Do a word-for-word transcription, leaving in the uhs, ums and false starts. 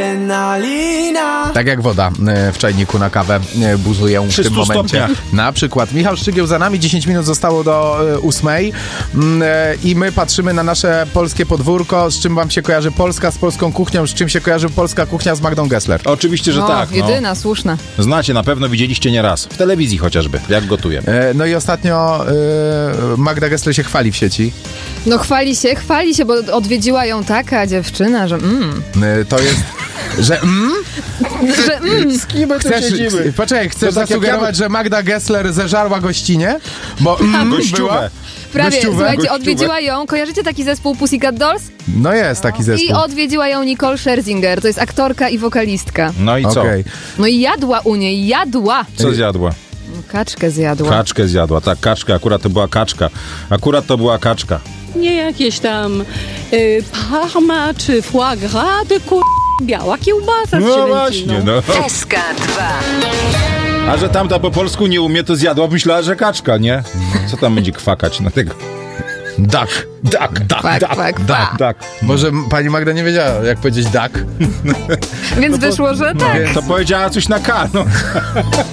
adrenalina. Tak jak woda w czajniku na kawę buzuję w tym momencie. Stopniach. Na przykład Michał Szczygieł za nami, dziesięć minut zostało do ósmej i my patrzymy na nasze polskie podwórko. Z czym wam się kojarzy Polska z polską kuchnią? Z czym się kojarzy polska kuchnia z Magdą Gessler? Oczywiście, że O, tak. No. jedyna, słuszna. Znacie, na pewno widzieliście nieraz. W telewizji chociażby, jak gotuje. No i ostatnio y, Magda Gessler się chwali w sieci. No chwali się, chwali się, bo odwiedziła ją taka dziewczyna, że mm. Y, to jest, że mm? że mm. Z kim my tu Chcesz, siedzimy? poczekaj, chcesz To tak jak zasugerować, ja- że Magda Gessler zeżarła gościnie? Bo mm, była? Gościówę. Prawie, Gościówę? słuchajcie, Gościówę. odwiedziła ją, kojarzycie taki zespół Pussycat Dolls? No jest taki zespół. I odwiedziła ją Nicole Scherzinger, to jest aktorka i wokalistka. No i co? Okej. No i jadła u niej, jadła! Co zjadła? Kaczkę zjadła. Kaczkę zjadła, tak, kaczka, akurat to była kaczka. Akurat to była kaczka. Nie jakieś tam y, parma czy foie gras, tylko biała kiełbasa z No zielęciną. właśnie, no. S K dwa. A że tamta po polsku nie umie, to zjadła, myślała, że kaczka, nie? Co tam będzie kwakać na tego? Duck. Duck, duck, Kwak, duck, kwak, duck, kwak. duck. Może pani Magda nie wiedziała, jak powiedzieć duck? Więc wyszło, że tak. To powiedziała coś na K, no.